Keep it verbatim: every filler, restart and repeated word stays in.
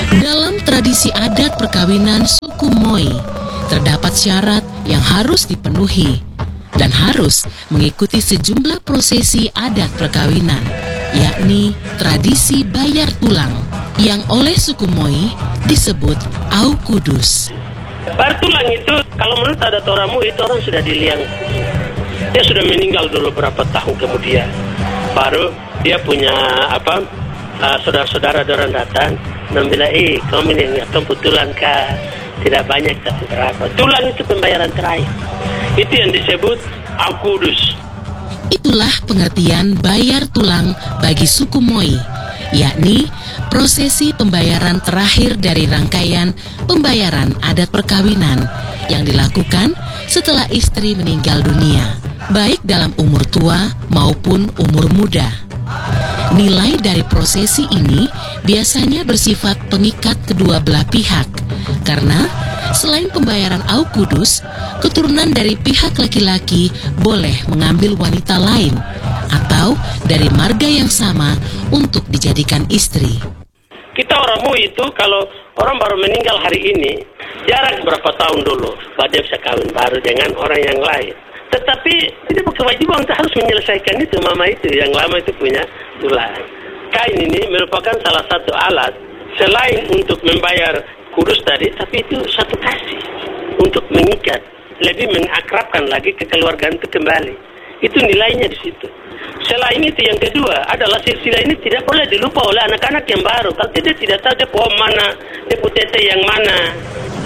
Dalam tradisi adat perkawinan suku Moi, terdapat syarat yang harus dipenuhi dan harus mengikuti sejumlah prosesi adat perkawinan, yakni tradisi bayar tulang, yang oleh suku Moi disebut Au Kudus. Bayar tulang itu, kalau menurut adat orangmu itu orang sudah diliang. Dia sudah meninggal dulu berapa tahun kemudian. Baru dia punya apa? Uh, saudara-saudara orang datang membilang, eh kamu ini kamu tulang kah? Tidak banyak tapi berapa? Tulang itu pembayaran terakhir. Itu yang disebut Au Kudus. Itulah pengertian bayar tulang bagi suku Moi, yakni prosesi pembayaran terakhir dari rangkaian pembayaran adat perkawinan yang dilakukan setelah istri meninggal dunia, baik dalam umur tua maupun umur muda. Nilai dari prosesi ini biasanya bersifat pengikat kedua belah pihak, karena selain pembayaran Au Kudus, keturunan dari pihak laki-laki boleh mengambil wanita lain atau dari marga yang sama untuk dijadikan istri. Kita orang Mu itu kalau orang baru meninggal hari ini, jarak berapa tahun dulu baru dia bisa kawin baru dengan orang yang lain. Tetapi tidak berkewajiban untuk harus menyelesaikan itu, mama itu yang lama itu punya tulang. Kain ini merupakan salah satu alat selain untuk membayar kudus tadi, tapi itu satu kasih untuk mengikat, lebih mengakrabkan lagi kekeluargaan itu kembali. Itu nilainya di situ. Selain itu yang kedua adalah silsilah ini tidak boleh dilupa oleh anak-anak yang baru. Kalau tidak tidak tahu dia pohon mana, dia putete yang mana.